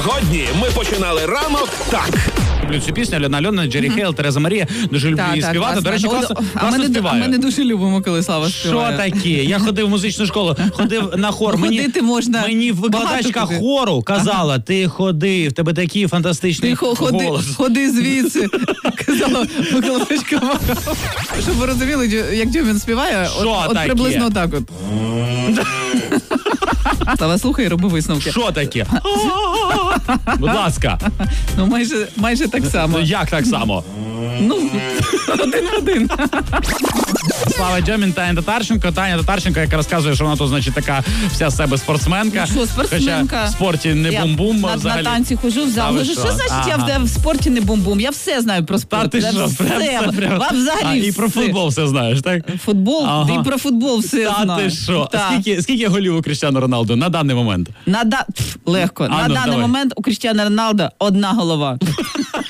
Сьогодні ми починали ранок так. Люблю цю пісню, Альона, Джері Хейл, Тереза Марія. Дуже люблю її співати. До речі, класно співає. Ми не дуже любимо, коли Слава співає. Що таке? Я ходив в музичну школу, ходив на хор. Ходити можна. Мені викладачка хору казала, ти ходи, в тебе такий фантастичний голос. Ходи звідси, казала викладачка. Щоб ви розуміли, як Дьомін співає, от приблизно так от. Слава, слухай і роби висновки. Що таке? Будь ласка. Ну, майже так само. Як так само? Ну, один в один. Слава Дьомін, Таня Татарченко. Таня Татарченко, яка розказує, що вона тут, значить, така вся з себе спортсменка. Ну, що, спортсменка? Хоча в спорті не бум-бум взагалі. На танці хожу в зал. Що значить я в спорті не бум-бум? Я все знаю про спорт. Та ти що? Взагалі і про футбол все знаєш, так? Футбол? І про футбол все знаю. Та ти що? Скільки голів у Кріштіану Роналду на даний момент? Легко. На даний момент у Кріштіану Роналду одна голова.